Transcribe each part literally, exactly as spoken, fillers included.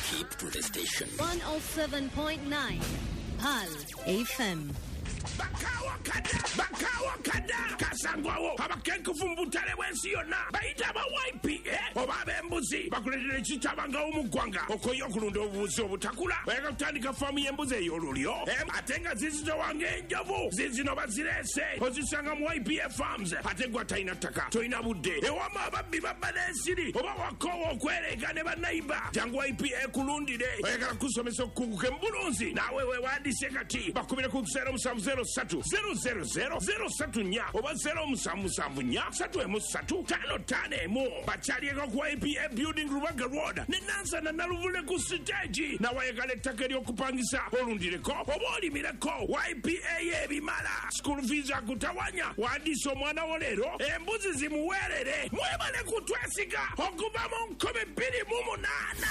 Keep to the station. one oh seven point nine Pal F M. Bakawa kada, bakawa kada, kasangwawo, abakenku fumbutale wensi yonna, baita ba Y P A, oba bembuzi, bakuletera ekitabanga omugwanga, okoyo okulunda obubuzi obutakula, oyagala kutandika faamu y'embuzi ey'olulyo, ate nga zizito wange enjovu, zizino bazirese, ozisanga mu Y P A Farms, ate gwa talina ttaka, tolina budde, ewama ababbi babba n'ensiri, oba wakoowa okwereega ne bannayimba, jangu Y P A kulundire, oyagala kusomesa okukunguka embulunzi, naawe weewandiise kati, bakubire ku zero musanvu zero satu zero zero zero zero satu nya oba zero musanvu musanvu nya satu emu satu tano tano emu bakyalieko ku Y P A Building Rubaga Road ne Nansana Naluvule ku stage nawayagala ettaka ery'okupangisa olundireko oba olimireko Y P A y'ebimala school fees akutawanya wandiisa omwana wo leero embuzi zimuweerere mwebale kutwesiga okuva mu nkumi bbiri mu munaana.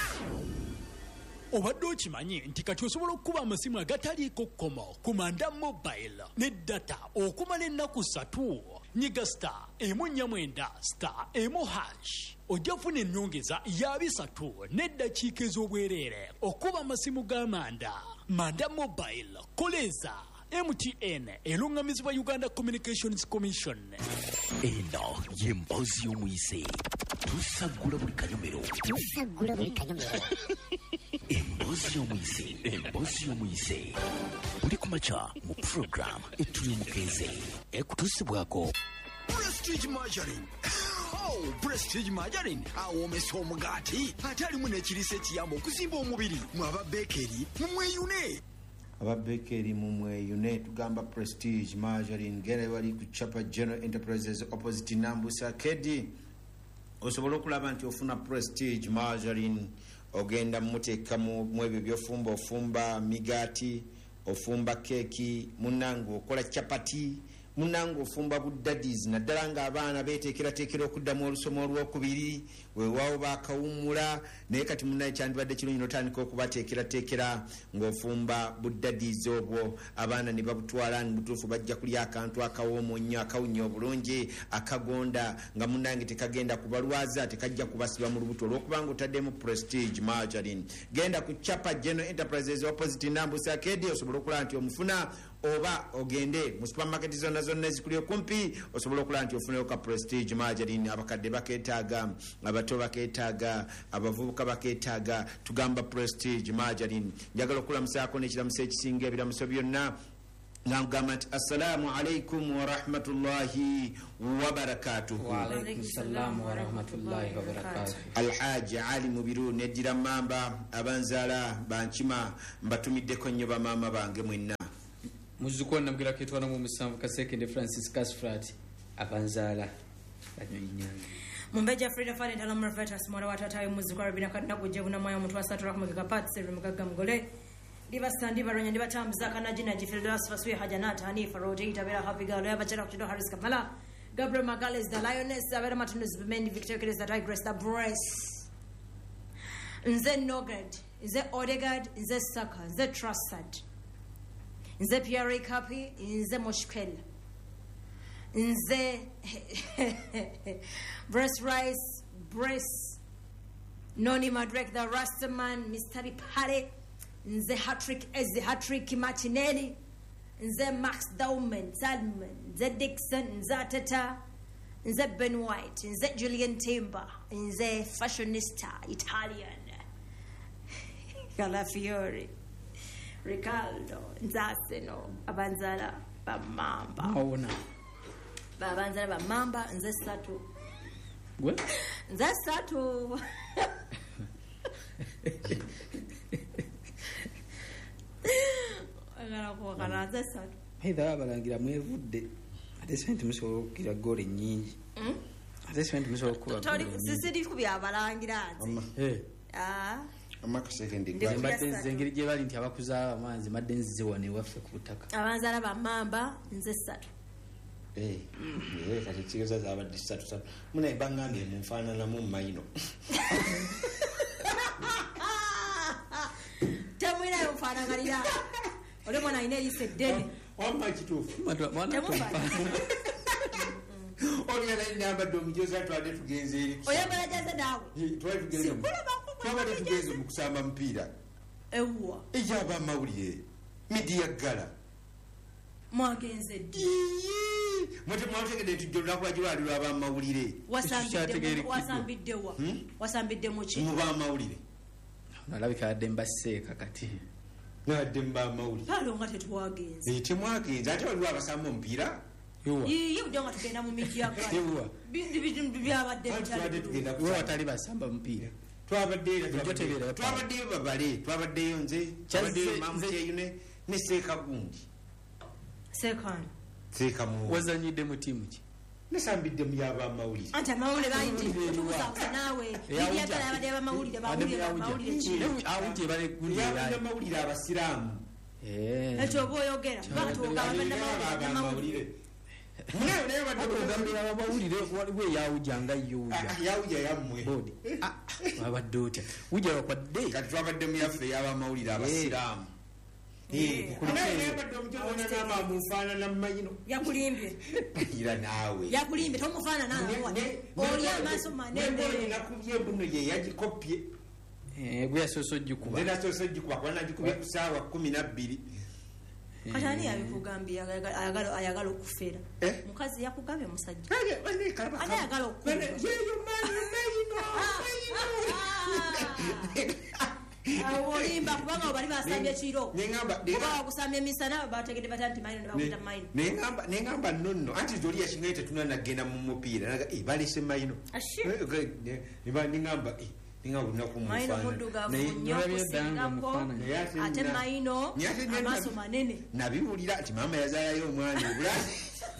Obadde okimanyi nti kati osobola okukuba amasimu agataliiko kkomo ku Manda Mobile ne data okumala ennaku ssatu. Nyiga star emu nnya mwenda star emu hash ojja kufuna ennyongeza ya bisatu n'eddakiika ez'obwereere okuba amasimu ga Manda. Manda Mobile koleza M T N elungamizibwa Uganda Communications Commission. Eno y'emboozi y'omuyise tusagula buli kanyomero tusagula buli kanyomero emboozi y'omuyise emboozi y'omuyise buli kumakya mu program etuli omukeze ekutuusibwako Prestige Margarine. Oh, Prestige Margarine awomesa omugaati ate alimu n'ekiriisa ekiyamba okuzimba omubiri mwaba bekeri mumweyune. Ababekeri mumweyune tugamba Prestige Margarine gere bali ku Chapa General Enterprises opposite Nambusa Kedi. Osobola okulaba nti ofuna Prestige Margarine ogenda muteeka mu ebyo byofumba ofumba migati ofumba keki munango okola chapati munango ofumba buddadies naddala nga abaana beeteekerateekera okuddamu olusomo olwokubiri weewaawo baakawummula naye kati munnaye kyandibadde kirungi n'otandika okubateekerateekera ng'ofumba buddadies obwo abaana ne babutwala ne butuufu bajja kulya akantu akawoomo nnyo akawunya obulungi akagonda nga munnange tekagenda kubalwaza tekajja kubasiba mu lubuto olw'okubanga otaddemu Prestige Margarine. Genda ku Chapa General Enterprises opposite Nambusa Arcade osobola okulaba nti omufuna oba ogende mu supermarket zonna zonna ezikuli okumpi osobola okulaba nti ofuneyo ka Prestige Margarine. Abakadde bakeetaaga, abato bakeetaaga, abavubuka bakeetaaga, tugamba Prestige Margarine. Njagala okulamusaako n'ekiramuso ekisinga ebiramuso byonna ngamba nti assalamu alaikum wa rahmatullahi wa barakatuhu. Wa alaikum salam wa rahmatullahi wa barakatuhu. Alhaji Ali Mubiru neddira mamba abanzala bankima mbatumiddeko nnyo bamaama bange mwenna. Muzuko nabwira kitwana mu musanvu Kasekende Francis Casfrat abanzala banyo inyanga. Mumbeja Frida Fane tala mrafeta simora watatayo muzuko arabina kadina kujevuna moyo mtu wasatu rakumika patse rumagaga mgole. Diva Sandi Baronya Diva Tamzaka Najina Jifildas Vasui Hajanata Hanifa Roji Tabera Happy Girl Bachara Chido Harris Kamala Gabriel Magales the Lioness Zavera Martinez Mendi Victor Kiris the Tigress the Breast Nze Nogad Nze Odegaard Nze Saka Nze Trusted Nze Pierre Kapi Nze Moshkel Nze Breast Rice Breast Noni Madrek the Rastaman Mystery Pare Nze Hatrick Eze Hatrick Martinelli Nze Max Dauman Salman Nze Dixon Nze Atata Nze Ben White Nze Julian Timber Nze Fashionista Italian Calafiori Riccardo Nze Arsenal Abanzala Bamamba Mauna Abanzala Bamamba Nze Satu Gwe Nze Satu Agala ko kana zesa. Haida abalangira mwevudde. Ate sente musoro kira gole nyingi. Mm? Ate sente musoro kuba. Toli sisidi kubya abalangira azi. Eh. Ah. Amaka second ngiri mbadde zengiri gye bali nti abakuza amanzi madde nziwane waffe ku butaka. Abanzala bamamba nze satu. Eh. Eh kati kiyoza za abadde satu satu. Muna ibangambye mu mfana na mu mayino. Tamwina yo mfana ngalira. Ole mwana ine lise dede. Wamba kitufu. Mwana mwana. Oli yana nyamba do mjoza twade tugenze eri. Oya barajaza dawe. Twade tugenze. Sikula bako twabadde tugeze mu kusamba mupiira ewa ejaba mawulire midiya gala mwagenze ddi mwete mwategedde tujja olulakula gilwaliro abamawulire wasambiddewa wasambidde muki mu bamawulire nalabika adde mbaseeka kati nadde mu bamawulire palo nga tetwagenze temwagenze ate waliwo abasamba omupiira yiye ujja nga tugenda mu midiya gala byabadde watali basamba mupiira twabaddeyo babale twabaddeyo nze twabaddeyo mamuteyune ne seeka gundi sekani seeka mu wazanyidde mu tiimu ki nasambidde mu yabamawulire anti amawulire bayititukuzakusa naawe midiya gala yabadde abamawulire bawulire ki awuti ebaleamawulire abasiraamu ekyo oba oyogera batugamawulire ogambira abamawulire waliwo eyawujanga yowuja yawuja yammwe wabadde otya wujja wakwadde kati twabadde mu yaffe eyabamawulire abasiraamu mufaanana mumayino yakulimbye ira naawe yakulimbye tomufaanana oli amaaso manene nakubye buno ye yagikopye gwe yasoose ogikuba nasoose ogikuba kuba nagikubye ku saawa kumi nabbiri kati ani yabikugambye ayagala okufera mukazi yakugambye musajja ani ayagala okufera olimba kubanga bali basambye kiro oba wakusambye emisana bategedde bata nti mayino nebakuta mayino neŋamba nonno anti zoli yakingayo tetuna nagenda mu mupiira naga balese mayino neŋamba ninga lunaku mayino muddugavu nnyo kusingako ate mayino amaaso manene nabiwulira nti maama yazaalayo omwana obulasi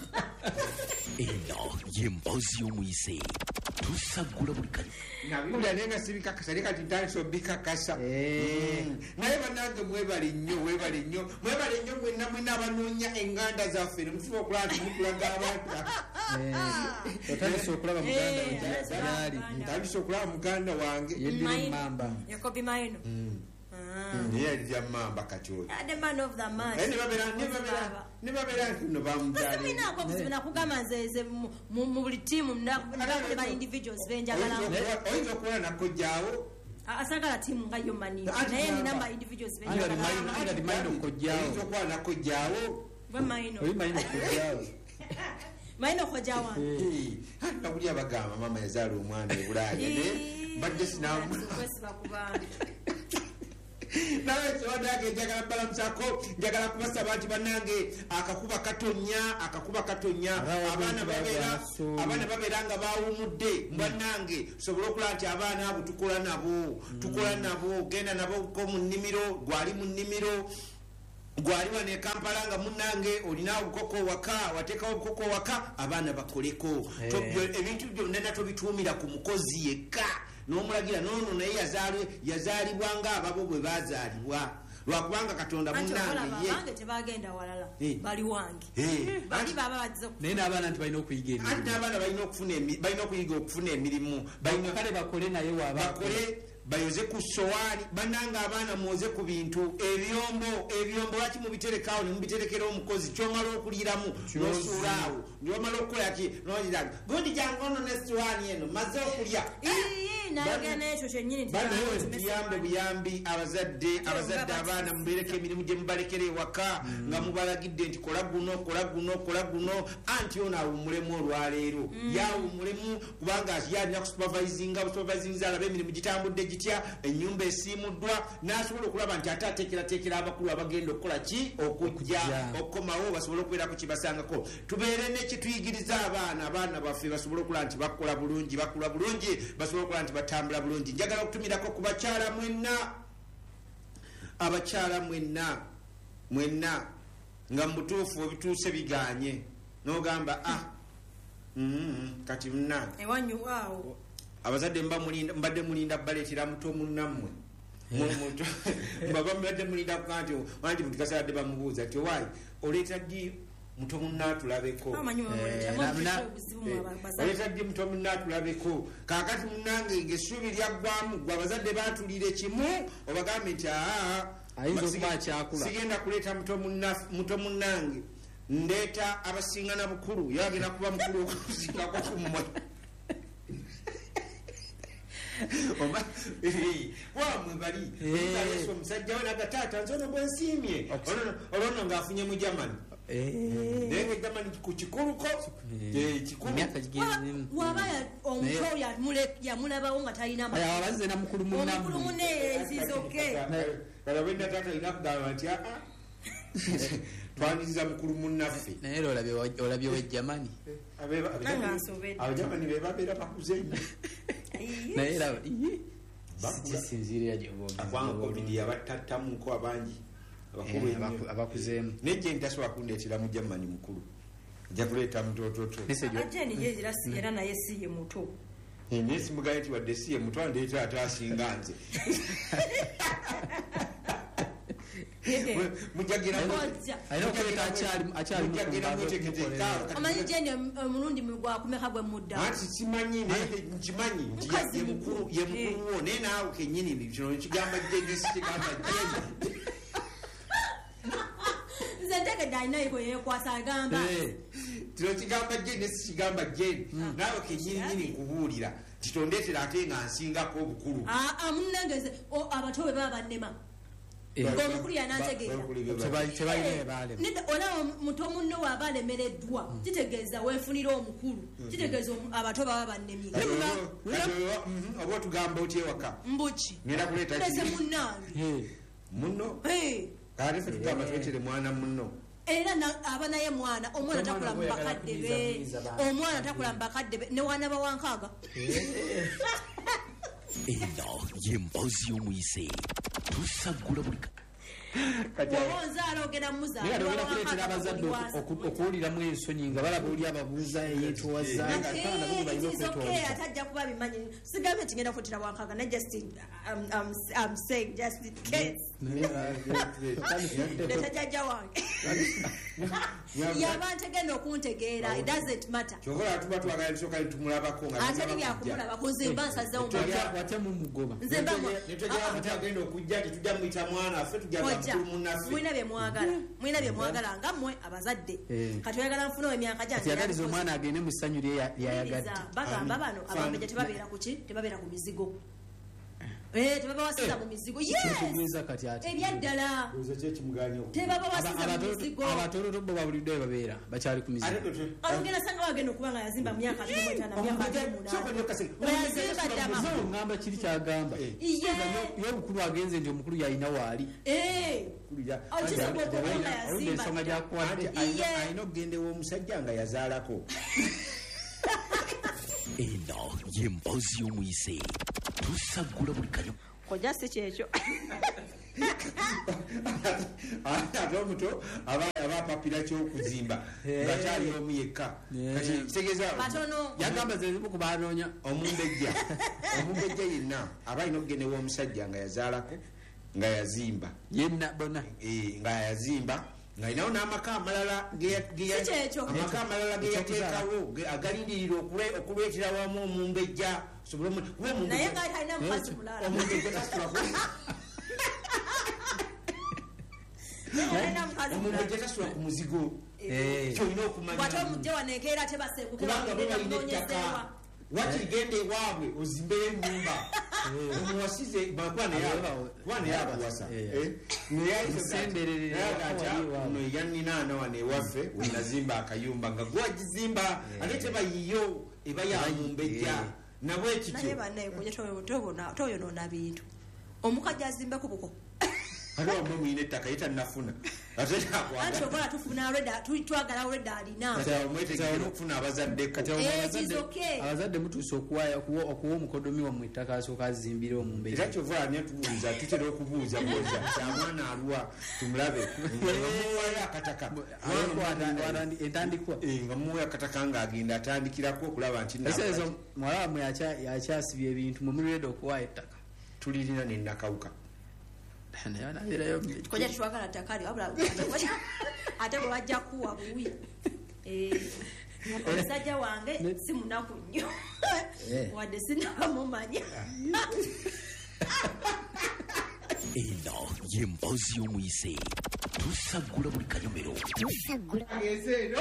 eno yemboozi y'omuyise tusagula buli kali nabiwulira naye nga sibikakasa naye kati ntandise obikakasa naye banange mwebale nnyo webale nnyo mwebale nnyo mwenna mwena abanoonya enganda zaffe ne mufuba okulaba nti mukulaga abantu otandise okulaba muganda wejali ntandise okulaba muganda wange yeddira mamba yakobi mayino naye yalirya mamba kati oyo ne babeera nti no bamuzalinako obuzibu nakugamba nzeze mu buli tiimu nabakole ba individuals benjagala oyinza okukola nakojjaawo asagala tiimu nga yo maniyo naye ninamba individuals benjagalamayino oyinza okukola nakojjaawo oli mayino kojjaawo mayino kojjaawo nabuli abagamba mama yazaala omwana ebulaaya badde sinamukwesibakubambi nawe kiwadage njagala balamusako njagala kubasaba nti bannange akakuba katonya akakuba katonya abaana babeera abaana babeera nga bawumudde bannange sobola okulaba nti abaana abo tukola nabo tukola nabo genda nabo ko mu nnimiro gwali mu nnimiro gwali wane e Kampala nga munnange olina obukoko waka wateekawo obukoko waka abaana bakoleko ebintu byonna tobituumira ku mukozi yekka n'omulagira noono naye yazaalibwa nga ababo bwe bazaalibwa lwakubanga katonda munnange tebagenda walala bali wange naye n'abaana nti balina okuyiga ati n'abaana balina okuyiga okufuna emirimu kale bakole naye bakole bayoze ku sowaani bannanga abaana mwoze ku bintu ebyombo ebyombo lwaki mubiterekaawo nemubiterekera omukozi kyomala okuliramu nosuulaawo niwamala okukola ki noliraga gundi jangono ne sowaani eno maze okulya tuyambe buyambi abazadde abazadde abaana mubereko emirimu gye mubalekera ewaka nga mubalagidde nti kola guno kola guno kola guno anti ono awumulemu olwaleero yawumulemu kubanga yalina kusupervisinga busupervisingiza alaba emirimu gitambudde gitya ennyumba esiimuddwa n'asobola okulaba nti ate ateekerateekera abakulu abagenda okukola ki okujja okukomawo basobole okubeera ku kibasangako tubeere nekituyigiriza abaana abaana baffe basobole okulaba nti bakola bulungi bakula bulungi basobole okulaba nti batambula bulungi njagala okutumirako ku bakyala mwenna abakyala mwenna mwenna nga mubutuufu obituuse biganye nogamba ah kati muna ewanyuwaawo abazadde mbadde mulinda baleetera muto munnammwe mbaba mbadde mulinda kukanti wangi mutikasaladde bamubuuza ti owaayi oleeta ddi muto munnaatulabeko oleeta ddi muto munnaatulabeko kaakati munnange ngaessuubi lyaggwamu gwe abazadde baatulire kimu obagambe nti aa sigenda kuleeta muto munnange ndeeta abasingana bukulu yo agenda kuba mukulu okusingako ku mmwe Oba wamwe bali ngaleso omusajja we nagataata nzono bwensiimye olwono ngaafunye mu Germany naye Germany ku kikuluko kikulu wabaya omuto yamulabawo nga talina abazze na mukulu omukulu munne zizoke kala benda taata alina kugamba nti aa twaniriza mukulu munnaffe naye olabye we Germany abajamani bebabeera bakuze nnyo naye era kisinziirira gyobagwanga covid yabattattamuko abangi abakulu ennyo abakuzeemu nejje ntasobola kundeetera mu Germany mukulu ajja kuleeta mutototo ate niye era naye si ye muto naye simugaye nti wadde si ye muto andeeta ate asinga nze amanyi jeni omulundi gwakumeka gwe mudda anti kimanyi nkimanyi nti ye mukulu wo naye naawe kenyini kino nekigamba jeni sikigamba jeni nze ntegedde alinaiko yekwasa agamba kino kigamba jeni nesikigamba jeni naawe kenyininyini nkubuulira kitondeetera ate nga nsingako obukulu amunengeze abato bwe baba bannema ng'omukulu yanantegeera olaba muto munno waaba alemereddwa kitegeeza weefunira omukulu kitegeeza abato baba bannemye oba otugamba otya ewaka mbuki ngenda kuleeta lese munnange munno ate fe tugamba twetere mwana munno era aba naye mwana omwana takula mu bakadde be omwana takula mu bakadde be ne wana bawankaaga eno y'emboozi y'omuyise tusagula buli obonzaala ogenda muzaala kuleetera abazadde okuwuliramu ensonyi nga balaba oli ababuuza eyeetowaza atajja kuba bimanyi sigambe nti ngenda kuleetera wankaaga na just I'm saying just in case leeta jjajja wange yaba ntegenda okuntegeera it doesn't matter kyokola tuba twagala tusooka tumulabako ate nebyakumulabako nze mba nsazewo wate mumugoba nze mbagenda okujja tetujja muyita mwana affe tujja mulina byemwagala mulina byemwagala nga mmwe abazadde kati oyagala nfuna emyaka gyeyagaliza omwana agende mu ssanyu lyeyayagadde bagamba bano abambejja tebabeera kuki tebabeera ku mizigo tebabawasiza mu mizigo ebyaddala tebabawasiza mu mizigo abatoloto bo babulidde we babeera bakyali ku mizigo olugenda sanga wagenda okuba nga yazimba mu myaka ŋŋamba kiri kyagamba yobukulu agenze nti omukulu yalina waali ensonga gyakwadde alina okugenda ew'omusajja nga yazaalako eno y'emboozi y'omuyise tusagula buli kanyo koja si kyekyo ate omuto abapapira kyokuzimba bakyali omu yekka kitegeeza yagamba zezimu ku banoonya omumbejja omumbejja yenna aba alina okugenda ew'omusajja nga yazaalako nga yazimba yenna bonna nga yazimba nga inawo n'amaka amalala amaka amalala geyateekawo agalindirira okuleetera wamu omumbejja naye nga talina mukazi mulala omumbejja tasula ku muzigo kyolina okumanya ate omujja wanekeera tebaseekukebaonyezeewa wakigenda ewaabwe ozimbeyo ennyumba omuwasize bakwana yakuwasa no yaninaana wano ewaffe wenazimba akayumba nga gwagizimba ate tebayiyo eba yamumbejja nabwe ekityo toyonoona bintu omukajja azimbeku buko ate wamwe muyina ettaka ye tannafuna anti okola tufuna twagala olwedda alina omwetegera okufuna abazadde abazadde mutuuse okuwa omukodomi wammwe ettaka asooka azimbira omumbejja era kyova anya tubuuza tutera okubuuza buuza kyamwana alwa tumulabe muwayo akataka entandikwa nga muwayo akataka ng'agenda atandikirako okulaba nti muwala wammwe yakyasibya ebintu mwe muliredde okuwayo ettaka tulirina nenakawuka koja tetwagala ttaka lyo wabula ate bwe bajja kuwa buwi omusajja wange si munaku nnyo wadde sinabamumanya eno y'emboozi y'omuyise tusagula buli kanyomero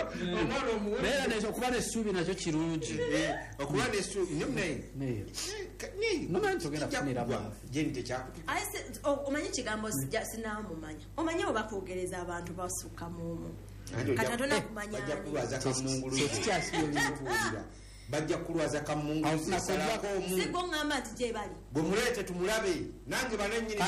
beera nekyo okuba n'essuubi nakyo kirungi okuba n'essuubi naye omanyi kigambo sinamumanya omanyi oba kwogereza abantu basukka mumu kati atona kumanya bajja kulwaza kamungusako ngamba nti gye bali bwe muleete tumulabe nange banennyini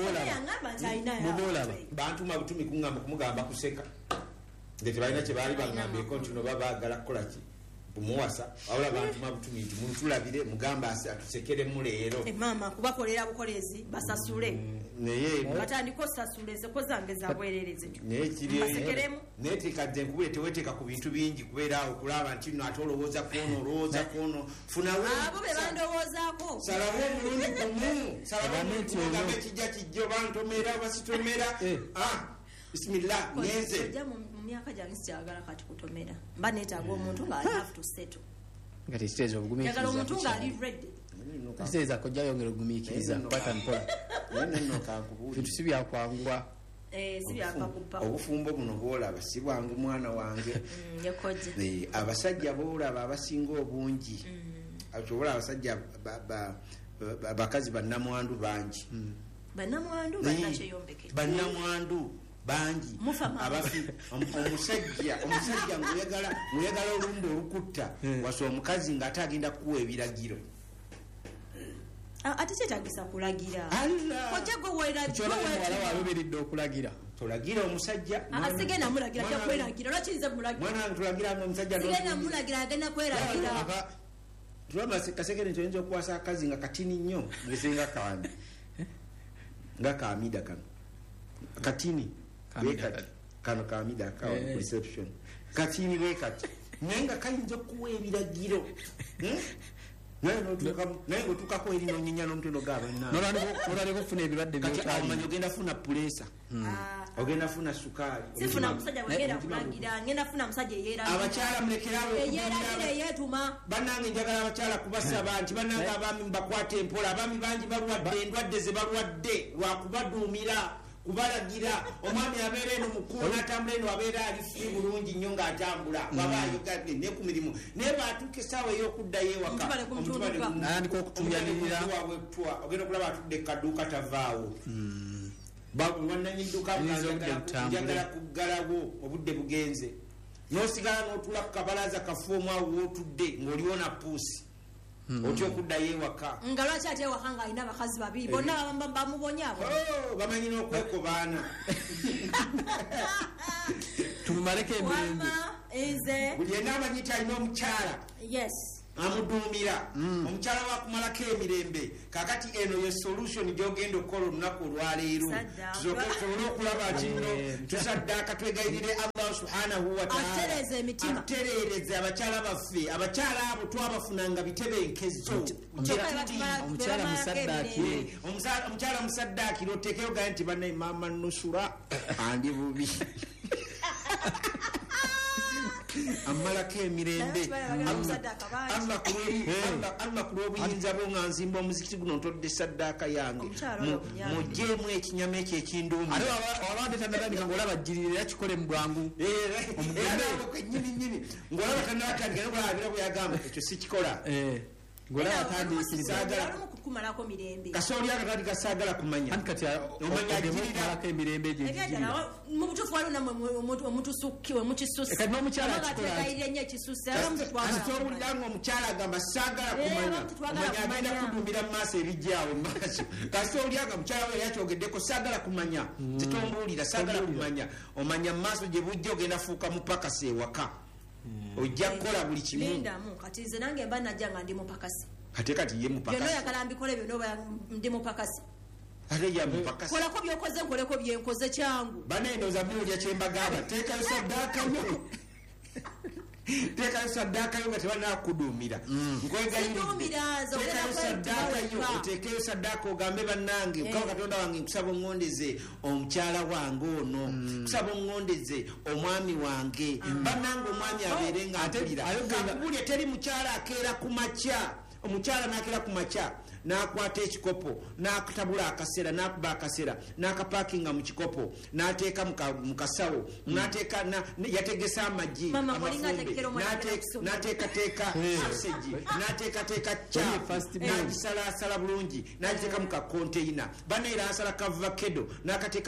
bantuma butumi kuŋŋamba kumugamba kuseka nge tebalina kye baali baŋŋambyeko nti no baba baagala kukolaki bumuwasa wabula bantuma butumi nti mutulabire mugamba atusekeremu leero maama kubakolera bukolezi basasule naye batandika osasule ko zange zabwerereze naye kiri naye tekadde nkubule teweteeka ku bintu bingi kubeera awo okulaba nti no ate olowooza kwono olowooza kwono funawe abo be bandowoozaako salawo omulundi gumu salawo omulundi gumu ekijja kijja oba ntomera oba sitomera bisimillah ngenze myaka gyange sikyagala kati kutomera mba neetaaga omuntu nga have to settle nga tekiteeza obugumikiriza yagala omuntu ng'ali ready kiteeza kojja yongera ogumiikiriza kwata mpola bintu si byakwanguwa si byakakupa obufumbo buno bwolaba si bwangu mwana wange abasajja boolaba abasinga obungi obola abasajja bakazi bannamwandu bangi bannamwandu bannakyeyombekere bannamwandu bangi abafi omusajja omusajja nguyagala nguyagala olumbe olukutta wasa omukazi ng'ate agenda kukuwa ebiragiro ate kyetagisa kulagira ojja gowalawala wabeberedde okulagira tolagira omusajja sigenda mulagira ajja kweragira olwakiriza mulagira mwana tulagira omusajja sigenda mulagira agenda kweragira tulama kasekere nti oyinza okuwasa akazi nga katini nnyo ngesenga kawani nga kamida kano katini wekati kano kamida kawa reception katini wekati naye nga kayinza okuwa ebiragiro naye ngotukako eri nonyinya n'omutendo gabanolwaleka okufuna ebirwadde byotalimanyi ogenda funa pulesa ogenda funa sukaali abakyala mulekerawo bannange njagala abakyala kubasaba nti bannange abaami mubakwata empola abaami bangi balwadde endwadde ze balwadde lwakubaduumira kubalagira omwami abeera eno mukulu n'atambula eno abeera ali firi bulungi nnyo ng'atambula waba ayogadde ne ku mirimu naye baatuuka essaawa ey'okuddayo ewaka nandika okutuyanirira ogenda okulaba atudde kaduuka tavaawo wananyidduka njagala kuggalawo obudde bugenze n'osigala n'otula ku kabalaza kafu omwawo wootudde ng'oliwo na puusi otya okuddayo ewaka nga lwaki ate ewaka ng'alina abakazi babiri bonna bamubonyaabo bamanyi n'okwekobaana tumumaleko emirembe buli yenna amanyi nti alina omukyala amuduumira omukyala wakumalako emirembe kakati eno ye solution gyogenda okukola olunaku olwaleero tusobole okulaba kino tusaddaaka twegayirire allah subhanahu wataala abakyala baffe abakyala abo twabafunanga bitebenkezo omukyala musaddaakire otekeyo gaye nti bannaye mama nusura andi bubi amalako emirembe allah ku lw'obuyinza bwo nga nzimba omuzikiti guno ntodde saddaaka yange mugjeemu ekinyama ekyo ekinduumiwabadde tanatandika ngaolaba jjirira era kikole mu bwangu nyininyini ngaolaba tanatandika nolabira bwe yagamba ekyo sikikola kasooli akatandi kasaagala kumanya mubutuufu waliwo namwe omutusukkiwe mukisuseowuliranga omukyala agamba saagala kumanya omanya agenda kudumbira mu maaso ebijjaawo maaso kasoolianga mukyala we yakyogeddeko saagala kumanya zitombuulira saagala kumanya omanya mu maaso gye bujja ogenda fuuka mupakasi ewaka ojja kukola buli kimu kati nze nange mba najja nga ndi mupakasi ate kati ye mupakasi byonna oyagala mbikole byonna ndi mupakasi ate ya mupakasi kolako byokoze nkoleko byenkoze kyangu banendoza muulya kyembagamba teekayo saddaakayo teekayo saddaakayo nga tebanakuduumira nkwegayiritekayo saddaakayo oteekeyo saddaaka ogambe bannange mukama katonda wange nkusaba oŋŋondeze omukyala wange ono nkusaba oŋŋondeze omwami wange bannange omwami abeere nga mpulira kakubulya teri mukyala akeera ku makya omukyala nakira ku makya nakwata ekikopo nakutabula akasera nakuba akasera nakapakinga mu kikopo nateeka mu kasawo nateeka yategesa amagi nateekateeka sausage nateekateeka cha nagisalasala bulungi nagiteeka mu kakonteyina banaera asala kavakedo nakateeka